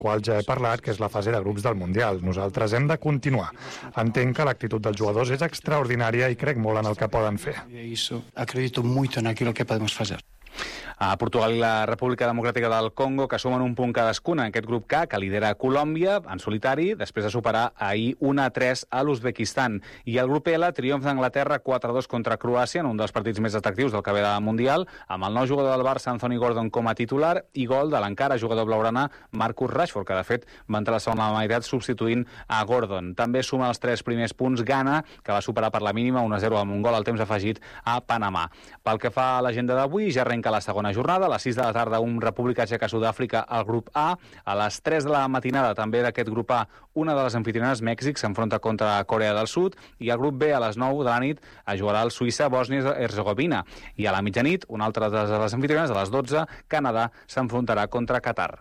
qual ja he parlat, que és la fase de grups del Mundial. Nosaltres hem de continuar. Entenc que l'actitud dels jugadors és extraordinària i crec molt en el que poden fer. Acredito molt en aquello que podem fer. A Portugal i la República Democràtica del Congo, que sumen un punt cadascuna en aquest grup K, que lidera Colòmbia en solitari, després de superar ahir 1-3 a l'Uzbekistan. I el grup L, triomf d'Anglaterra 4-2 contra Croàcia, en un dels partits més atractius del que ve de Mundial, amb el nou jugador del Barça, Anthony Gordon, com a titular, i gol de l'encara jugador blaugrana, Marcus Rashford, que de fet va entrar a la segona meitat substituint a Gordon. També suma els 3 primers punts Ghana, que va superar per la mínima 1-0 amb un gol al temps afegit a Panamà. Pel que fa a l'agenda d'avui, ja arrenca la segona jornada, a les 6 de la tarda un República Txeca-Sud-àfrica al grup A, a les 3 de la matinada també d'aquest grup A, una de les anfitriones, Mèxic, s'enfronta contra Corea del Sud, i al grup B a les 9 de la nit jugarà el Suïssa-Bòsnia-Herzegovina, i a la mitjanit una altra de les anfitriones, a les 12, Canadà s'enfrontarà contra Qatar.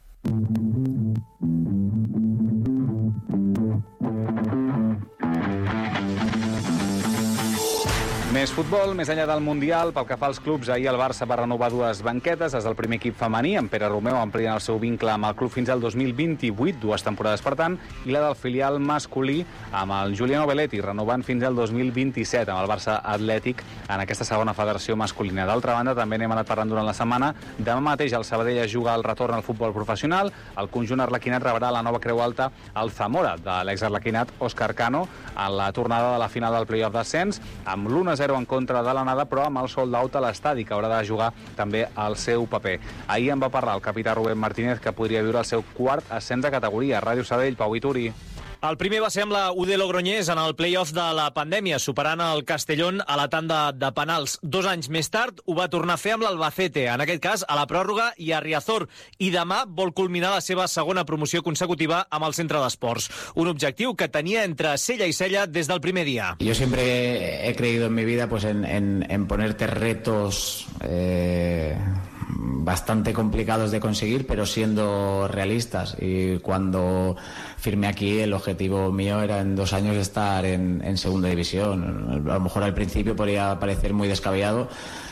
Més futbol, més enllà del Mundial, pel que fa als clubs, ahir el Barça va renovar 2 banquetes, des del primer equip femení, amb Pere Romeu ampliant el seu vincle amb el club fins al 2028, 2 temporades per tant, i la del filial masculí amb el Giuliano Belletti, renovant fins al 2027 amb el Barça Atlètic en aquesta segona federació masculina. D'altra banda, també n'hem anat parlant durant la setmana, demà mateix el Sabadell es juga el retorn al futbol professional, el conjunt arlequinat rebrà la nova creu alta al Zamora, de l'exarlequinat Òscar Cano, a la tornada de la final del play-off d'ascens, amb l'1-0 en contra de l'anada, però amb el sold out a l'estadi, que haurà de jugar també el seu paper. Ahir en va parlar el capità Rubén Martínez, que podria viure el seu quart ascens de categoria. Ràdio Sabadell, Pau Ituri. El primer va ser amb la UD Logroñés en el play-off de la pandèmia, superant el Castellón a la tanda de penals. 2 anys més tard ho va tornar a fer amb l'Albacete, en aquest cas a la pròrroga i a Riazor, i demà vol culminar la seva segona promoció consecutiva amb el Centre d'Esports. Un objectiu que tenia entre cella i cella des del primer dia. Yo siempre he creído en mi vida pues en ponerte retos bastante complicados de conseguir, pero siendo realistas. Y cuando firmé aquí, el objetivo mío era en 2 años estar en segunda división. A lo mejor al principio podría parecer muy descabellado,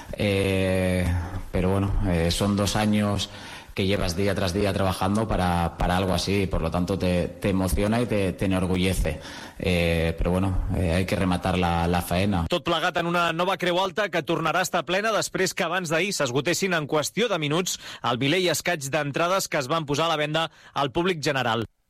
pero bueno, son 2 años que llevas día tras día trabajando para algo así, por lo tanto te emociona y te enorgullece, però bueno, hay que rematar la faena. Tot plegat en una nova creu alta que tornarà a estar plena després que abans d'ahir s'esgotessin en qüestió de minuts el miler i escaig d'entrades que es van posar a la venda al públic general.